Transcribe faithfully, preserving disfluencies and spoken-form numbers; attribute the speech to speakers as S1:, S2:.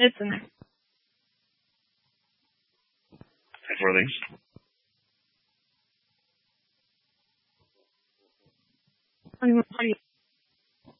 S1: It's in there.
S2: For these.
S1: How do you